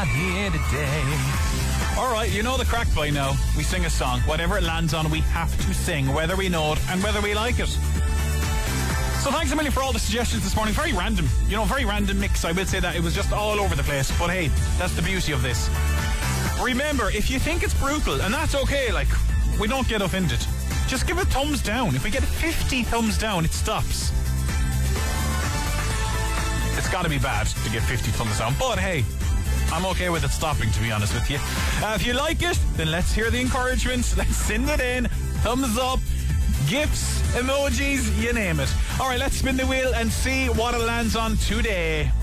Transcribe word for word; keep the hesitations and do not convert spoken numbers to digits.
not here today. Alright, you know the crack by now. We sing a song. Whatever it lands on, we have to sing, whether we know it and whether we like it. So thanks a million for all the suggestions this morning. Very random. You know, very random mix. I will say that. It was just all over the place. But hey, that's the beauty of this. Remember, if you think it's brutal, and that's okay, like, we don't get offended. Just give it thumbs down. If we get fifty thumbs down, it stops. It's got to be bad to get fifty thumbs down. But hey, I'm okay with it stopping, to be honest with you. Uh, if you like it, then let's hear the encouragement. Let's send it in. Thumbs up, gifts, emojis, you name it. All right, let's spin the wheel and see what it lands on today.